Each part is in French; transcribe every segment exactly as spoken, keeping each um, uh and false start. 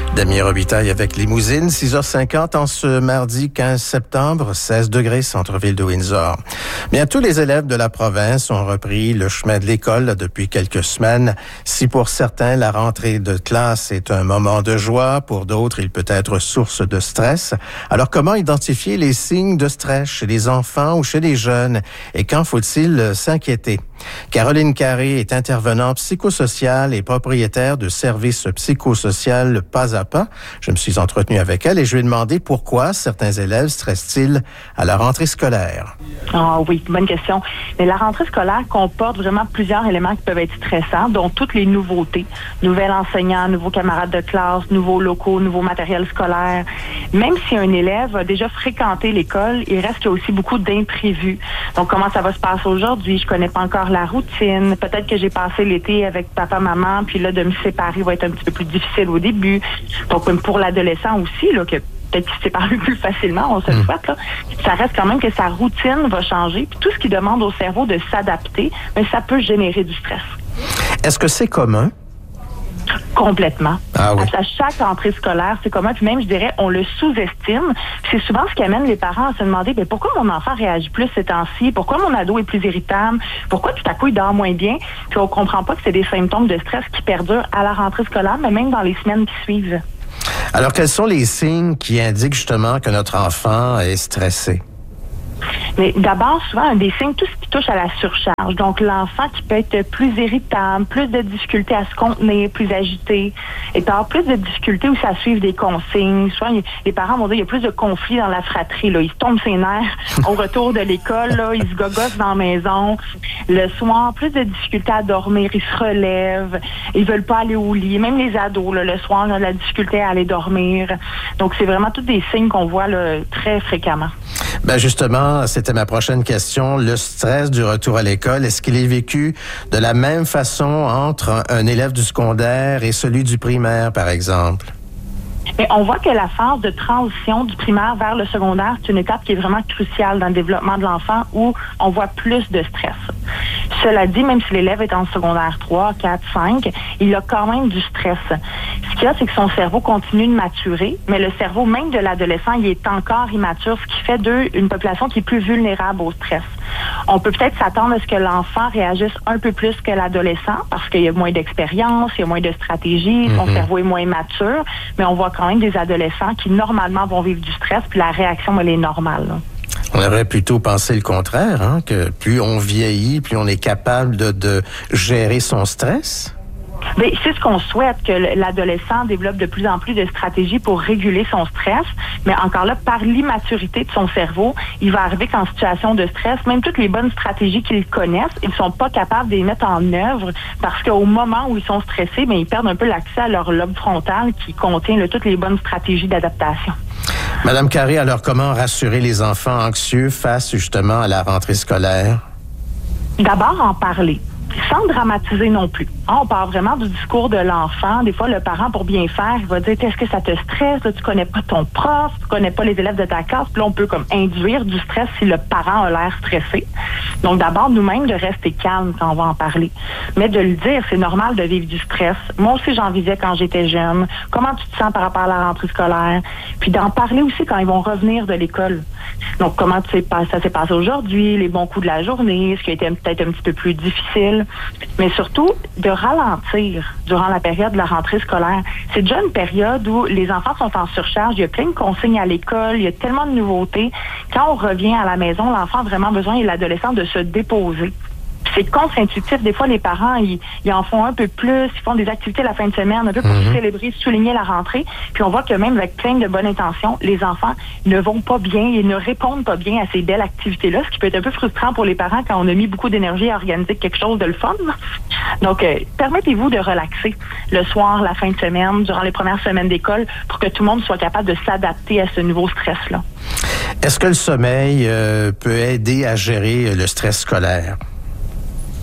Damien Robitaille avec Limousine, six heures cinquante en ce mardi quinze septembre, seize degrés, centre-ville de Windsor. Bien, tous les élèves de la province ont repris le chemin de l'école depuis quelques semaines. Si pour certains, la rentrée de classe est un moment de joie, pour d'autres, il peut être source de stress. Alors, comment identifier les signes de stress chez les enfants ou chez les jeunes? Et quand faut-il s'inquiéter? Caroline Carré est intervenante psychosociale et propriétaire de services psychosocial Pas à Pas. Je me suis entretenu avec elle et je lui ai demandé pourquoi certains élèves stressent-ils à la rentrée scolaire. Ah oui, bonne question. Mais la rentrée scolaire comporte vraiment plusieurs éléments qui peuvent être stressants, dont toutes les nouveautés. Nouvel enseignant, nouveaux camarades de classe, nouveaux locaux, nouveaux matériels scolaires. Même si un élève a déjà fréquenté l'école, il reste aussi beaucoup d'imprévus. Donc, comment ça va se passer aujourd'hui? Je connais pas encore la routine. Peut-être que j'ai passé l'été avec papa, maman, puis là, de me séparer va être un petit peu plus difficile au début. Donc, pour l'adolescent aussi, là, que peut-être qu'il se sépare plus facilement, on se le souhaite, là, ça reste quand même que sa routine va changer. Puis tout ce qui demande au cerveau de s'adapter, mais ça peut générer du stress. Est-ce que c'est commun? Complètement. Ah oui. À chaque entrée scolaire, c'est commun. Puis même, je dirais, on le sous-estime. Puis c'est souvent ce qui amène les parents à se demander, bien, pourquoi mon enfant réagit plus ces temps-ci? Pourquoi mon ado est plus irritable? Pourquoi tout à coup il dort moins bien? Puis on comprend pas que c'est des symptômes de stress qui perdurent à la rentrée scolaire, mais même dans les semaines qui suivent. Alors, quels sont les signes qui indiquent justement que notre enfant est stressé? Mais d'abord, souvent, un des signes, tout ce qui touche à la surcharge. Donc, l'enfant qui peut être plus irritable, plus de difficultés à se contenir, plus agité, et avoir plus de difficultés aussi à suivre des consignes. Souvent, les parents vont dire qu'il y a plus de conflits dans la fratrie. Là. Ils se tombent ses nerfs au retour de l'école. Là. Ils se gogossent dans la maison. Le soir, plus de difficultés à dormir. Ils se relèvent. Ils veulent pas aller au lit. Même les ados, là, le soir, ils ont de la difficulté à aller dormir. Donc, c'est vraiment tous des signes qu'on voit là, très fréquemment. Ben justement, c'était ma prochaine question. Le stress du retour à l'école, est-ce qu'il est vécu de la même façon entre un élève du secondaire et celui du primaire, par exemple? Mais on voit que la phase de transition du primaire vers le secondaire, c'est une étape qui est vraiment cruciale dans le développement de l'enfant où on voit plus de stress. Cela dit, même si l'élève est en secondaire trois, quatre, cinq, il a quand même du stress. Ce qu'il y a, c'est que son cerveau continue de maturer, mais le cerveau même de l'adolescent, il est encore immature, ce qui fait d'eux une population qui est plus vulnérable au stress. On peut peut-être s'attendre à ce que l'enfant réagisse un peu plus que l'adolescent parce qu'il y a moins d'expérience, il y a moins de stratégie, son mm-hmm. cerveau est moins mature, mais on voit quand même des adolescents qui normalement vont vivre du stress, puis la réaction, elle est normale. Là. On aurait plutôt pensé le contraire, hein, que plus on vieillit, plus on est capable de, de gérer son stress. Bien, c'est ce qu'on souhaite, que l'adolescent développe de plus en plus de stratégies pour réguler son stress, mais encore là, par l'immaturité de son cerveau, il va arriver qu'en situation de stress, même toutes les bonnes stratégies qu'ils connaissent, ils ne sont pas capables de les mettre en œuvre parce qu'au moment où ils sont stressés, bien, ils perdent un peu l'accès à leur lobe frontal qui contient là, toutes les bonnes stratégies d'adaptation. Madame Carré, alors comment rassurer les enfants anxieux face justement à la rentrée scolaire? D'abord, en parler. Sans dramatiser non plus. On part vraiment du discours de l'enfant. Des fois, le parent, pour bien faire, il va dire « Est-ce que ça te stresse? Là, tu connais pas ton prof, tu connais pas les élèves de ta classe. » Puis là, on peut comme induire du stress si le parent a l'air stressé. Donc, d'abord, nous-mêmes, de rester calme quand on va en parler. Mais de le dire, c'est normal de vivre du stress. Moi aussi, j'en vivais quand j'étais jeune. Comment tu te sens par rapport à la rentrée scolaire? Puis d'en parler aussi quand ils vont revenir de l'école. Donc, comment tu sais, ça s'est passé aujourd'hui, les bons coups de la journée, ce qui a été peut-être un petit peu plus difficile. Mais surtout, de ralentir durant la période de la rentrée scolaire. C'est déjà une période où les enfants sont en surcharge, il y a plein de consignes à l'école, il y a tellement de nouveautés. Quand on revient à la maison, l'enfant a vraiment besoin, et l'adolescent, de se déposer. C'est contre-intuitif. Des fois, les parents, ils, ils en font un peu plus, ils font des activités la fin de semaine, un peu pour mm-hmm. célébrer, souligner la rentrée. Puis on voit que même avec plein de bonnes intentions, les enfants ne vont pas bien et ne répondent pas bien à ces belles activités-là, ce qui peut être un peu frustrant pour les parents quand on a mis beaucoup d'énergie à organiser quelque chose de le fun. Donc, euh, permettez-vous de relaxer le soir, la fin de semaine, durant les premières semaines d'école, pour que tout le monde soit capable de s'adapter à ce nouveau stress-là. Est-ce que le sommeil euh, peut aider à gérer le stress scolaire?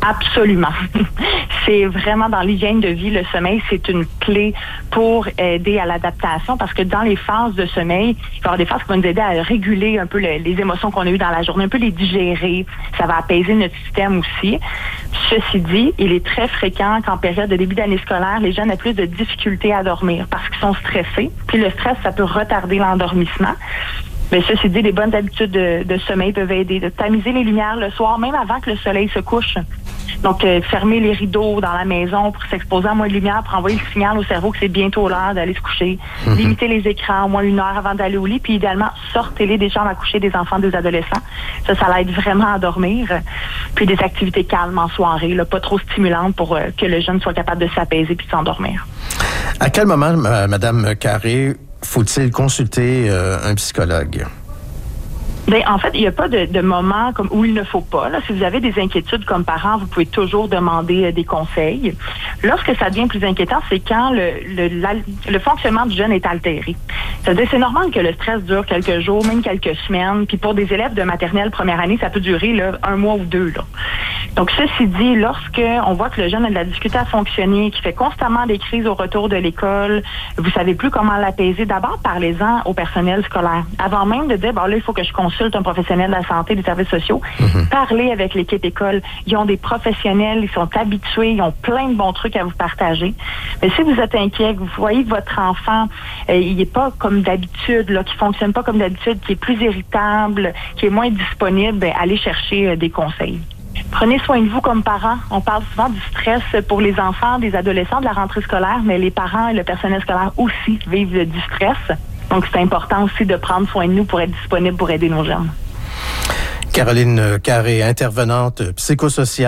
Absolument. C'est vraiment dans l'hygiène de vie, le sommeil, c'est une clé pour aider à l'adaptation parce que dans les phases de sommeil, il va y avoir des phases qui vont nous aider à réguler un peu le, les émotions qu'on a eues dans la journée, un peu les digérer. Ça va apaiser notre système aussi. Ceci dit, il est très fréquent qu'en période de début d'année scolaire, les jeunes aient plus de difficultés à dormir parce qu'ils sont stressés. Puis le stress, ça peut retarder l'endormissement. Mais ceci dit, les bonnes habitudes de, de sommeil peuvent aider. De tamiser les lumières le soir, même avant que le soleil se couche. Donc, euh, fermer les rideaux dans la maison pour s'exposer à moins de lumière, pour envoyer le signal au cerveau que c'est bientôt l'heure d'aller se coucher. Mm-hmm. Limiter les écrans au moins une heure avant d'aller au lit. Puis, idéalement, sortez-les des chambres à coucher des enfants, des adolescents. Ça, ça l'aide vraiment à dormir. Puis, des activités calmes en soirée, là, pas trop stimulantes pour euh, que le jeune soit capable de s'apaiser puis de s'endormir. À quel moment, euh, Madame Carré, faut-il consulter euh, un psychologue? Bien, en fait, il n'y a pas de, de moment comme où il ne faut pas. Là. Si vous avez des inquiétudes comme parents, vous pouvez toujours demander euh, des conseils. Lorsque ça devient plus inquiétant, c'est quand le, le, la, le fonctionnement du jeune est altéré. C'est-à-dire, c'est normal que le stress dure quelques jours, même quelques semaines. Puis pour des élèves de maternelle première année, ça peut durer là, un mois ou deux. Là. Donc, ceci dit, lorsque on voit que le jeune a de la difficulté à fonctionner, qu'il fait constamment des crises au retour de l'école, vous savez plus comment l'apaiser, d'abord, parlez-en au personnel scolaire. Avant même de dire, bon là, il faut que je consulte un professionnel de la santé, des services sociaux, mm-hmm. parlez avec l'équipe école. Ils ont des professionnels, ils sont habitués, ils ont plein de bons trucs à vous partager. Mais si vous êtes inquiet, que vous voyez que votre enfant, euh, il n'est pas comme d'habitude, là, qui fonctionne pas comme d'habitude, qui est plus irritable, qui est moins disponible, ben, allez chercher euh, des conseils. Prenez soin de vous comme parents. On parle souvent du stress pour les enfants, des adolescents de la rentrée scolaire, mais les parents et le personnel scolaire aussi vivent du stress. Donc, c'est important aussi de prendre soin de nous pour être disponible pour aider nos jeunes. Caroline Carré, intervenante psychosociale.